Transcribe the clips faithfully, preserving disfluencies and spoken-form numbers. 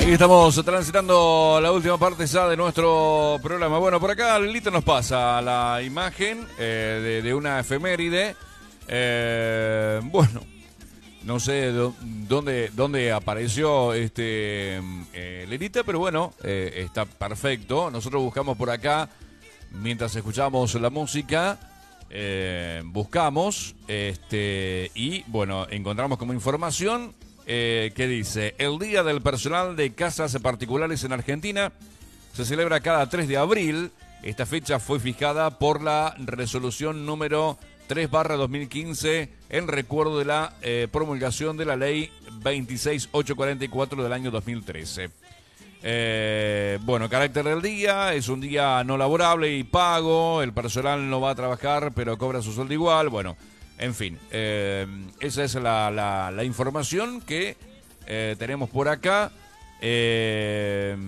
Ahí estamos transitando la última parte ya de nuestro programa. Bueno, por acá Lilita nos pasa la imagen eh, de, de una efeméride. Eh, bueno, no sé dónde, dónde apareció este eh, Lilita, pero bueno, eh, está perfecto. Nosotros buscamos por acá, mientras escuchamos la música, eh, buscamos este y bueno, encontramos como información eh, que dice: el Día del Personal de Casas Particulares en Argentina se celebra cada tres de abril. Esta fecha fue fijada por la resolución número tres barra dos mil quince en recuerdo de la eh, promulgación de la ley veintiséis mil ochocientos cuarenta y cuatro del año dos mil trece. Eh, bueno, carácter del día: es un día no laborable y pago, el personal no va a trabajar pero cobra su sueldo igual. Bueno, en fin, eh, esa es la, la, la información que eh, tenemos por acá. Eh,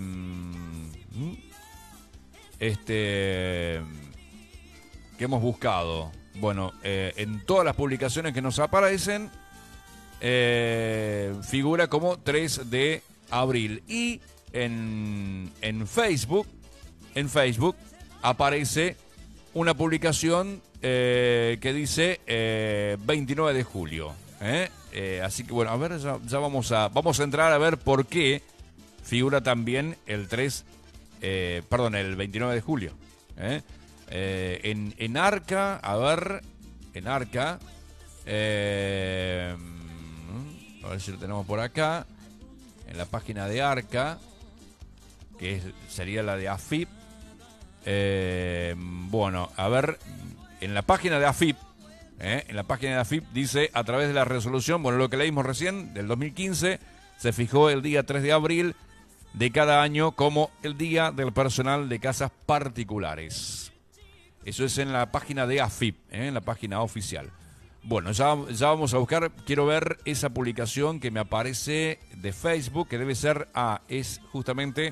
este que hemos buscado. Bueno, eh, en todas las publicaciones que nos aparecen eh, figura como tres de abril. Y en, en Facebook, en Facebook aparece una publicación eh, que dice eh, veintinueve de julio. ¿eh? Eh, así que bueno, a ver, ya, ya vamos a vamos a entrar a ver por qué figura también el tres, eh, perdón, el veintinueve de julio. ¿eh? Eh, en, en Arca, a ver, en Arca, eh, a ver si lo tenemos por acá, en la página de Arca, que es, sería la de A F I P. Eh, bueno, a ver, en la página de A F I P, eh, en la página de A F I P dice: a través de la resolución, bueno, lo que leímos recién, del dos mil quince, se fijó el día tres de abril de cada año como el Día del Personal de Casas Particulares. Eso es en la página de A F I P, ¿eh? en la página oficial. Bueno, ya, ya vamos a buscar. Quiero ver esa publicación que me aparece de Facebook, que debe ser, ah, es justamente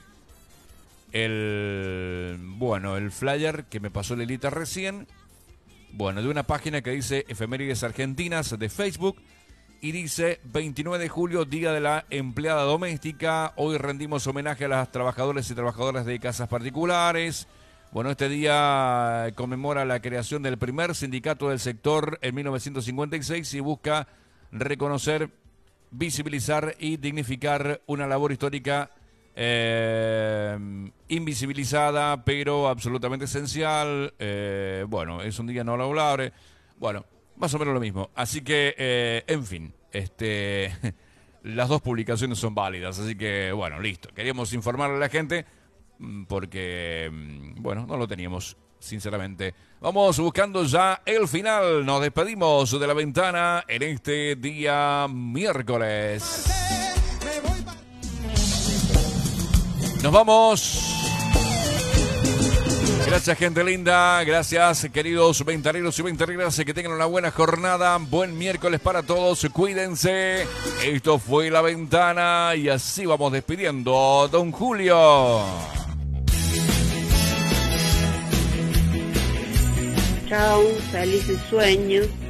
el, bueno, el flyer que me pasó Lilita recién. Bueno, de una página que dice Efemérides Argentinas de Facebook. Y dice: veintinueve de julio, Día de la Empleada Doméstica. Hoy rendimos homenaje a las trabajadoras y trabajadoras de casas particulares. Bueno, este día conmemora la creación del primer sindicato del sector en mil novecientos cincuenta y seis y busca reconocer, visibilizar y dignificar una labor histórica eh, invisibilizada, pero absolutamente esencial. Eh, bueno, es un día no laborable. Bueno, más o menos lo mismo. Así que, eh, en fin, este, las dos publicaciones son válidas. Así que, bueno, listo. Queríamos informarle a la gente porque, bueno, no lo teníamos, sinceramente. Vamos buscando ya el final. Nos despedimos de la ventana en este día miércoles. Nos vamos. Gracias, gente linda. Gracias, queridos ventaneros y ventaneras. Que tengan una buena jornada. Buen miércoles para todos. Cuídense. Esto fue La Ventana y así vamos despidiendo, don Julio. Chao, felices sueños.